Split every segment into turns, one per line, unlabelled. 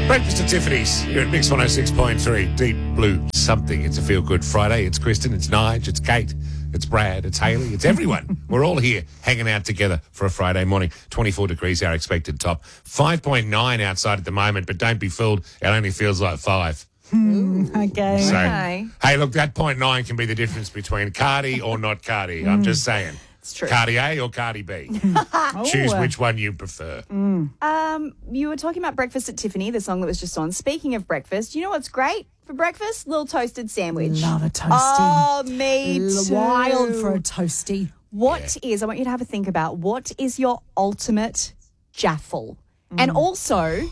Breakfast at Tiffany's here at Mix 106.3. Deep Blue Something. It's a feel-good Friday. It's Kristen, it's Nige, it's Kate, it's Brad, it's Hayley, it's everyone. We're all here hanging out together for a Friday morning. 24 degrees, our expected top. 5.9 outside at the moment, but don't be fooled. It only feels like 5.
Okay.
So,
Okay.
hey, look, that 0.9 can be the difference between Cardi or not Cardi. I'm just saying.
It's true.
Cardi A or Cardi B. Choose which one you prefer.
You were talking about Breakfast at Tiffany, the song that was just on. Speaking of breakfast, you know what's great for breakfast? Little toasted sandwich.
Love a toasty.
Oh, me too.
Wild for a toasty.
What is, I want you to have a think about, what is your ultimate jaffle? And also,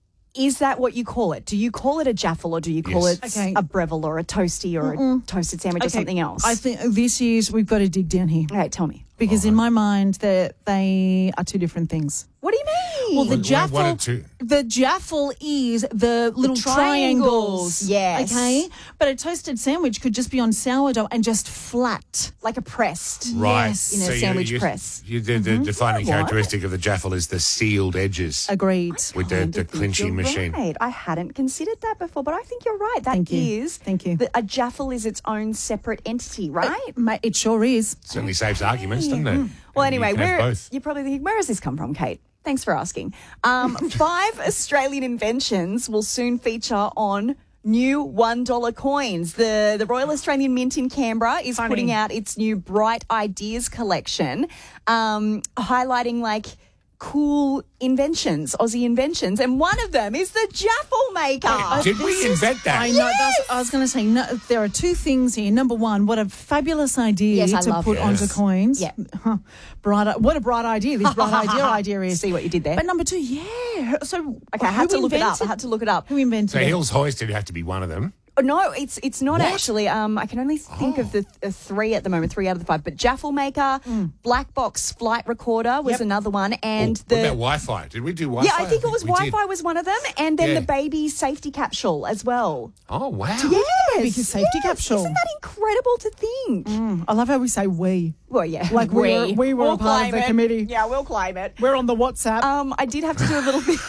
is that what you call it? Do you call it a jaffle or do you call
Yes.
it
Okay.
a breville or a toasty or a toasted sandwich or something else?
I think this is, we've got to dig down here.
Okay, tell me.
Because in my mind, they are two different things.
What do you mean?
Well, the
What
jaffle,
are two?
the jaffle is the little
triangles,
triangles.
yes.
Okay. But a toasted sandwich could just be on sourdough and just flat.
like a pressed.
Right.
Yes.
In a sandwich press.
The defining characteristic of the jaffle is the sealed edges
Agreed.
with the clinching machine.
Right. I hadn't considered that before, but I think you're right. That
Thank you.
is.
Thank you.
A jaffle is its own separate entity, right?
It sure is.
Certainly saves arguments, doesn't it?
Well,
And you
anyway,
can have both.
you're probably thinking, where has this come from, Kate? Thanks for asking. 5 Australian inventions will soon feature on new $1 coins. The Royal Australian Mint in Canberra is putting out its new Bright Ideas collection, highlighting like cool inventions, Aussie inventions, and one of them is the jaffle maker.
Did we invent that?
I know. I was going to say, no, there are two things here. Number one, what a fabulous idea
Yes, I
to
love
put
it.
onto coins.
Yeah.
What a bright idea. This bright idea is.
See what you did there?
But number two, yeah. So,
Okay, I had
who
to look it up.
invented-
I had to look it up.
Who invented
So
it?
Hills Hoist would have to be one of them.
No, it's not
What?
actually. I can only think of the 3 at the moment, 3 out of the 5. But Jaffle Maker, Black Box Flight Recorder was another one, and
What about Wi-Fi? Did we do Wi-Fi?
yeah, I think it was
we did.
Wi-Fi was one of them, and then
Yeah.
the baby safety capsule as well.
Oh, wow.
Yes,
Because safety capsule.
Isn't that incredible to think?
I love how we say we.
Well, yeah,
Like we were
We'll
a part of
claim
the
it.
committee.
Yeah, we'll claim it.
We're on the WhatsApp.
I did have to do a little bit.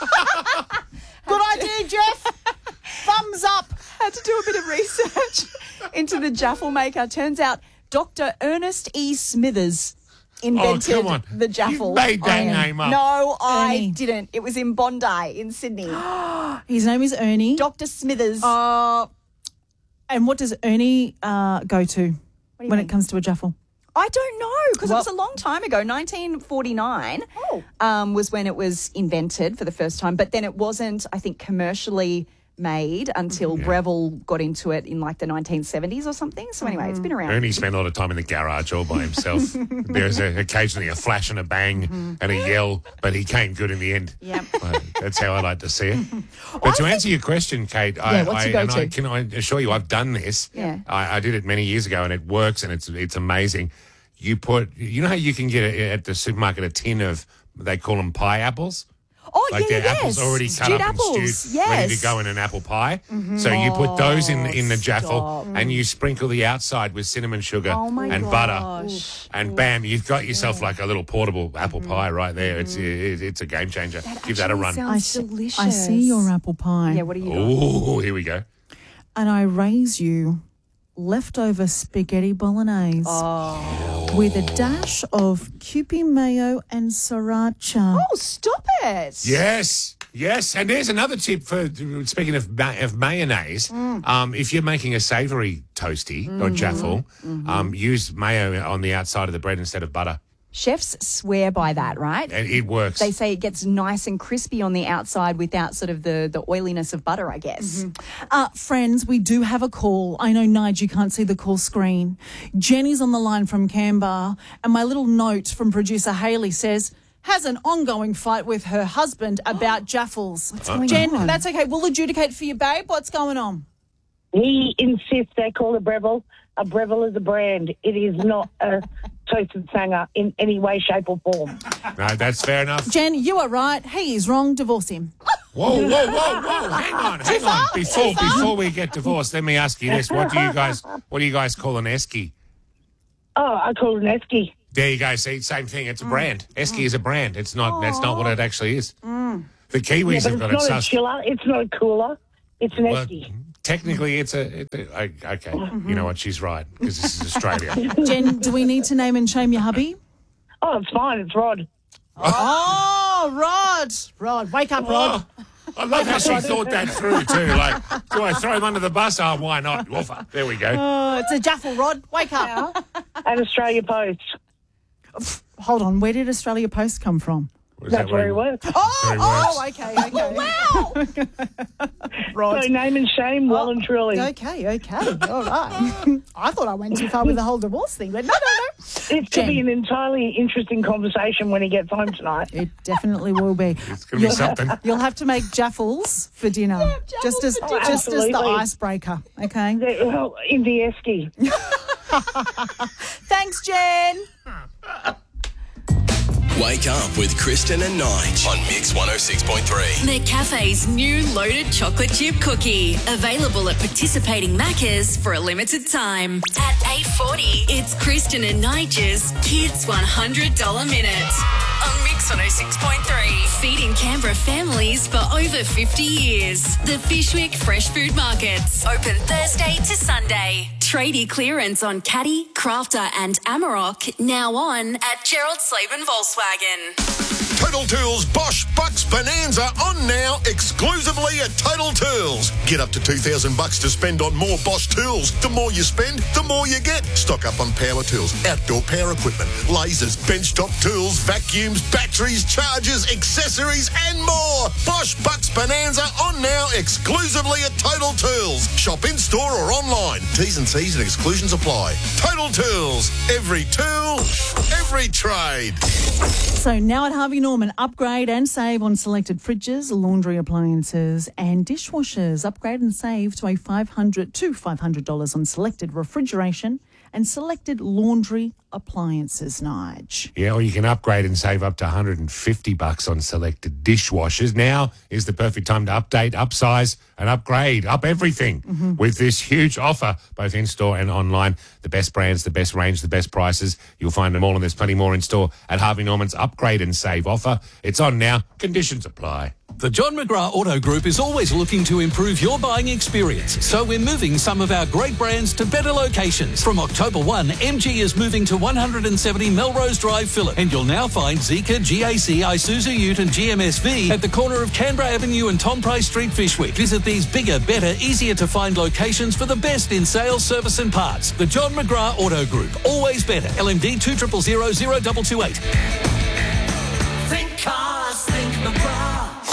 Good idea, Jeff. Thumbs up.
Had to do a bit of research into the Jaffle Maker. Turns out Dr. Ernest E. Smithers invented
come on.
the Jaffle.
You made that
I am.
name up.
No, I
Ernie.
didn't. It was in Bondi in Sydney.
His name is Ernie.
Dr. Smithers.
And what does Ernie go to
you
when
mean?
it comes to a jaffle?
I don't know because it was a long time ago. 1949 was when it was invented for the first time, but then it wasn't, I think, commercially made until Breville got into it in like the 1970s or something. So anyway, it's been around.
Ernie spent a lot of time in the garage all by himself. There's occasionally a flash and a bang and a yell, but he came good in the end.
Yep.
That's how I like to see it. But to answer your question, Kate,
what's your go-to?
can I assure you I've done this.
Yeah.
I did it many years ago and it works and it's amazing. You know how you can get at the supermarket a tin of, they call them pie apples?
Oh,
Like
yeah,
they're
yes.
apples already cut
Stewed
up
apples.
and stewed,
yes.
ready to go in an apple pie. So you put those in the jaffle
stop.
and you sprinkle the outside with cinnamon sugar
Oh, my
and butter. And bam, you've got yourself like a little portable apple pie right there. It's a game changer. Give that a run.
Sounds delicious.
I see your apple pie.
Yeah, what are you got?
Oh, here we go.
And I raise you leftover spaghetti bolognese with a dash of Kewpie mayo and sriracha.
Oh, stop it.
Yes. Yes, and there's another tip for speaking of mayonnaise. If you're making a savoury toasty or jaffle, use mayo on the outside of the bread instead of butter.
Chefs swear by that, right?
And it works.
They say it gets nice and crispy on the outside without sort of the oiliness of butter, I guess.
Friends, we do have a call. I know, Nige, you can't see the call screen. Jenny's on the line from Canberra, and my little note from producer Hayley says, has an ongoing fight with her husband about jaffles. Jen,
on?
that's okay. We'll adjudicate for you, babe. What's going on?
He insists they call it Breville. A Breville is a brand. It is not a toasted sanger in any way, shape or form.
No, that's fair enough.
Jen, you are right. He is wrong. Divorce him.
Whoa, whoa, whoa, whoa! Hang on. Before we get divorced, let me ask you this: what do you guys call an esky?
Oh, I call it an esky.
There you go. See, same thing. It's a brand. Esky is a brand. It's not. That's not what it actually is. The Kiwis
but
have got
it's
it
not a
sussed.
chiller. It's not a cooler. It's an
Well,
esky.
technically, okay. You know what? She's right, because this is Australia.
Jen, do we need to name and shame your hubby?
Oh, it's fine. It's Rod.
Oh, Rod, wake up, Rod.
Oh, I love how she thought that through, too. Like, do I throw him under the bus? Oh, why not? Woofa. There we go.
Oh, it's a jaffle, Rod. Wake up.
And Australia Post.
Hold on, where did Australia Post come from?
Is
That's
that
where he works.
Okay. Wow. Rod.
So name and shame, well and truly.
Okay. All right. I thought I went too far with the whole divorce thing, but no.
It could be an entirely interesting conversation when he gets home tonight.
It definitely will be.
It's going to be something.
You'll have to make jaffles for dinner, just as the
Absolutely.
icebreaker. Okay.
Well, in the esky.
Thanks, Jen.
Wake up with Kristen and Nige on Mix 106.3.
The cafe's new loaded chocolate chip cookie. Available at participating Maccas for a limited time. At 8:40, it's Kristen and Nige's Kids $100 Minute. On Mix 106.3. Feeding Canberra families for over 50 years. The Fishwick Fresh Food Markets. Open Thursday to Sunday. Tradie clearance on Caddy, Crafter and Amarok. Now on at Gerald Slaven Volkswagen.
Total Tools Bosch Bucks Bonanza on now exclusively at Total Tools. Get up to $2,000 to spend on more Bosch tools. The more you spend, the more you get. Stock up on power tools, outdoor power equipment, lasers, benchtop tools, vacuums, batteries, chargers, accessories and more. Bosch Bucks Bonanza on now exclusively at Total Tools. Shop in store or online. T's and C's and exclusions apply. Total Tools. Every tool, every trade.
So now at Harvey Norman, upgrade and save on selected fridges, laundry appliances and dishwashers. Upgrade and save to $500 on selected refrigeration and selected laundry appliances, Nige.
Yeah, or you can upgrade and save up to $150 on selected dishwashers. Now is the perfect time to update, upsize and upgrade, up everything with this huge offer, both in-store and online. The best brands, the best range, the best prices. You'll find them all, and there's plenty more in store at Harvey Norman's upgrade and save offer. It's on now. Conditions apply.
The John McGrath Auto Group is always looking to improve your buying experience, so we're moving some of our great brands to better locations. From October 1, MG is moving to 170 Melrose Drive, Phillip, and you'll now find Zeekr, GAC, Isuzu Ute and GMSV at the corner of Canberra Avenue and Tom Price Street, Fishwick. Visit these bigger, better, easier to find locations for the best in sales, service and parts. The John McGrath Auto Group, always better. LMD 2000 0228.
Think cars, think McGrath.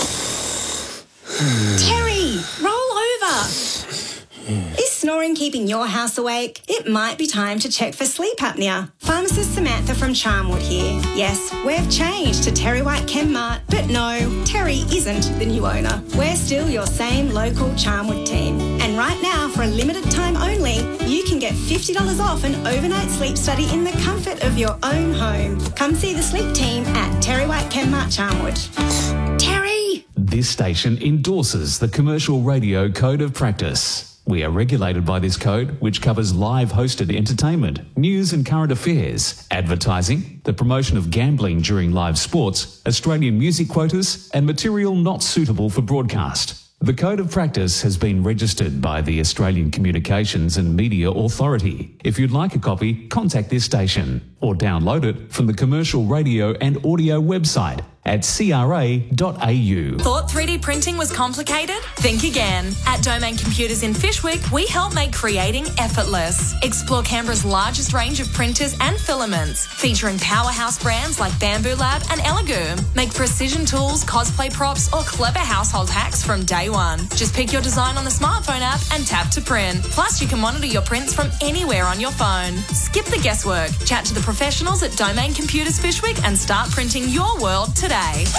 Terry, roll over. Is snoring keeping your house awake? It might be time to check for sleep apnea. Pharmacist Samantha from Charmwood here. Yes, we've changed to Terry White Chemmart, but no, Terry isn't the new owner. We're still your same local Charmwood team. And right now, for a limited time only, you can get $50 off an overnight sleep study in the comfort of your own home. Come see the sleep team at Terry White Chemmart Charmwood. Terry!
This station endorses the Commercial Radio Code of Practice. We are regulated by this code, which covers live hosted entertainment, news and current affairs, advertising, the promotion of gambling during live sports, Australian music quotas, and material not suitable for broadcast. The Code of Practice has been registered by the Australian Communications and Media Authority. If you'd like a copy, contact this station or download it from the Commercial Radio and Audio website at cra.au.
Thought 3D printing was complicated? Think again. At Domain Computers in Fishwick, we help make creating effortless. Explore Canberra's largest range of printers and filaments, featuring powerhouse brands like Bamboo Lab and Elegoo. Make precision tools, cosplay props, or clever household hacks from day one. Just pick your design on the smartphone app and tap to print. Plus, you can monitor your prints from anywhere on your phone. Skip the guesswork. Chat to the professionals at Domain Computers Fishwick and start printing your world today.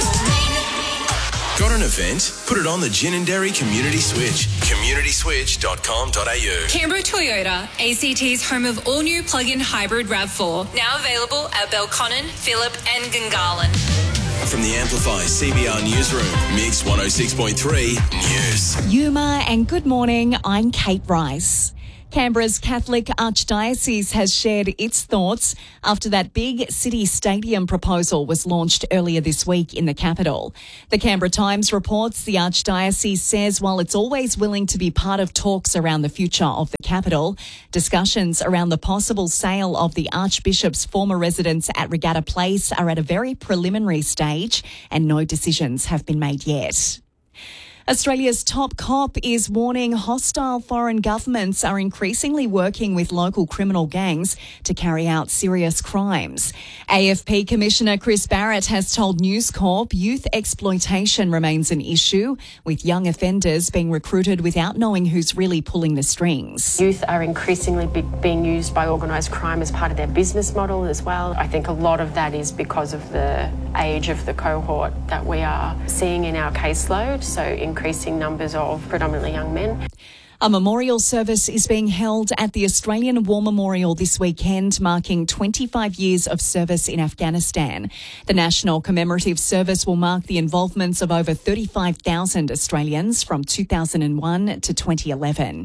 Got an event? Put it on the Gin and Dairy Community Switch. communityswitch.com.au.
Canberra Toyota, ACT's home of all-new plug-in hybrid RAV4. Now available at Belconnen, Phillip and Gungahlin.
From the Amplify CBR Newsroom, Mix 106.3 News.
Yuma and good morning, I'm Kate Rice.
Canberra's Catholic Archdiocese has shared its thoughts after that big city stadium proposal was launched earlier this week in the capital. The Canberra Times reports the Archdiocese says while it's always willing to be part of talks around the future of the capital, discussions around the possible sale of the Archbishop's former residence at Regatta Place are at a very preliminary stage and no decisions have been made yet. Australia's top cop is warning hostile foreign governments are increasingly working with local criminal gangs to carry out serious crimes. AFP Commissioner Chris Barrett has told News Corp youth exploitation remains an issue, with young offenders being recruited without knowing who's really pulling the strings.
Youth are increasingly being used by organised crime as part of their business model as well. I think a lot of that is because of the age of the cohort that we are seeing in our caseload, so increasing numbers of predominantly young men.
A memorial service is being held at the Australian War Memorial this weekend, marking 25 years of service in Afghanistan. The National Commemorative Service will mark the involvements of over 35,000 Australians from 2001 to 2011.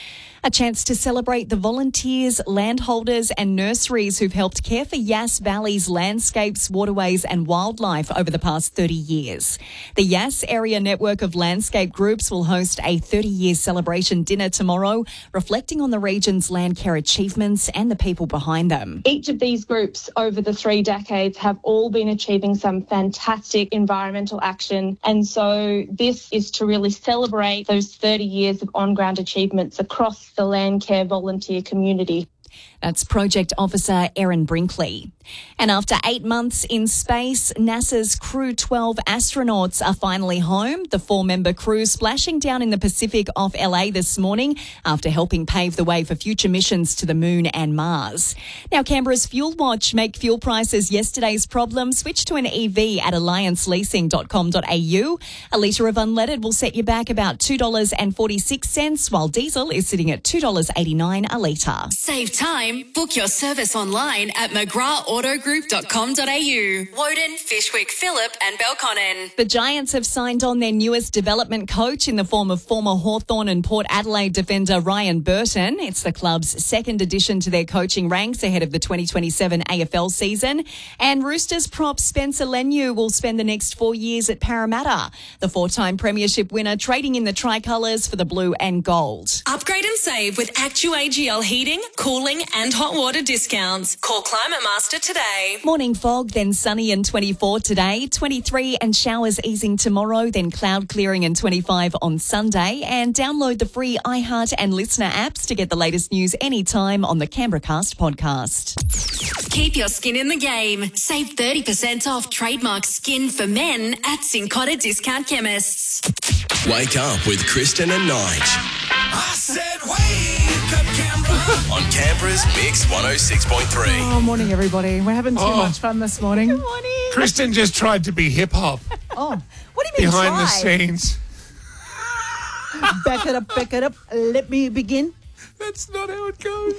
A chance to celebrate the volunteers, landholders and nurseries who've helped care for Yass Valley's landscapes, waterways and wildlife over the past 30 years. The Yass Area Network of Landscape Groups will host a 30-year celebration dinner tomorrow, reflecting on the region's land care achievements and the people behind them.
Each of these groups over the 3 decades have all been achieving some fantastic environmental action. And so this is to really celebrate those 30 years of on-ground achievements across the land care volunteer community.
That's Project Officer Erin Brinkley. And after 8 months in space, NASA's Crew 12 astronauts are finally home. The 4-member crew splashing down in the Pacific off LA this morning after helping pave the way for future missions to the Moon and Mars. Now, Canberra's Fuel Watch make fuel prices yesterday's problem. Switch to an EV at allianceleasing.com.au. A litre of unleaded will set you back about $2.46, while diesel is sitting at $2.89 a litre.
Save time. Book your service online at mcgraaughtogroup.com.au. Woden, Fishwick, Phillip and Belconnen.
The Giants have signed on their newest development coach in the form of former Hawthorn and Port Adelaide defender Ryan Burton. It's the club's second addition to their coaching ranks ahead of the 2027 AFL season. And Roosters prop Spencer Leniu will spend the next 4 years at Parramatta. The 4-time premiership winner trading in the tricolours for the blue and gold.
Upgrade and save with ActuAGL heating, cooling and hot water discounts. Call Climate Master today.
Morning fog, then sunny and 24 today, 23 and showers easing tomorrow, then cloud clearing and 25 on Sunday. And download the free iHeart and Listener apps to get the latest news anytime on the Canberra Cast podcast.
Keep your skin in the game. Save 30% off trademark skin for men at Cincotta Discount Chemists.
Wake up with Kristen and Nige.
I said wake up, Canberra.
On Canberra's Mix 106.3.
Oh, morning, everybody. We're having too much fun this morning.
Good morning.
Kristen just tried to be hip-hop
Oh, what do you mean
behind
try?
the scenes.
Back it up, back it up. Let me begin.
That's not how it goes.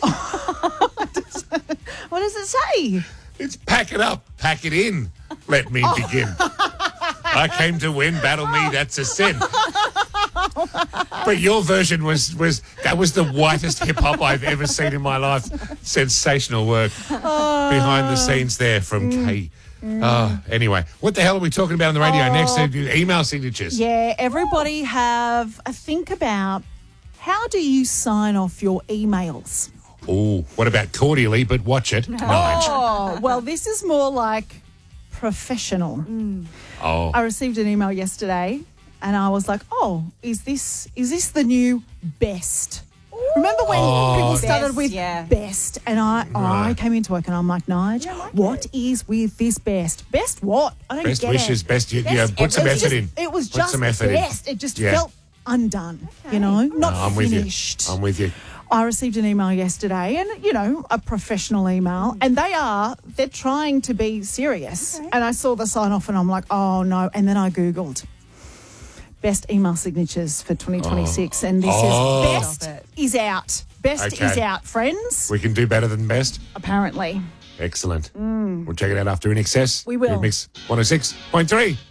What does it say?
It's pack it up, pack it in. Let me begin. I came to win, battle me, that's a sin. But your version was that was the whitest hip hop I've ever seen in my life. Sensational work behind the scenes there from Kay. Anyway, what the hell are we talking about on the radio next? Email signatures.
Yeah, everybody have a think about how do you sign off your emails?
Oh, what about cordially, but watch it, Nige.
Oh, well, this is more like professional.
Oh.
I received an email yesterday and I was like, oh, is this the new best? Remember when people started
Best,
with
yeah.
best? And I came into work and I'm like, Nige, what is with this best? Best what? I don't
Best
get
wishes,
it.
best, put some effort in.
It was
Put
just
some effort in.
best. It just
Yeah.
felt undone, not
I'm
finished.
I'm with you.
I received an email yesterday and, a professional email, and they're trying to be serious. Okay. And I saw the sign off and I'm like, oh no. And then I Googled best email signatures for 2026 and this is best is out. Best is out, friends.
We can do better than best.
Apparently.
Excellent. We'll check it out after In Excess.
We will.
With Mix 106.3.